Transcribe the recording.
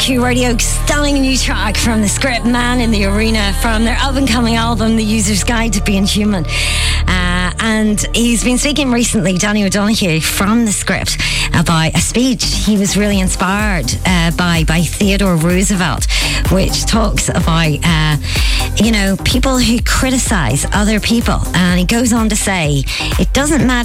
Q Radio. Stunning new track from The Script, Man in the Arena, from their up-and-coming album, The User's Guide to Being Human. And he's been speaking recently, Danny O'Donoghue, from The Script, about a speech he was really inspired by Theodore Roosevelt, which talks about, people who criticise other people. And he goes on to say, it doesn't matter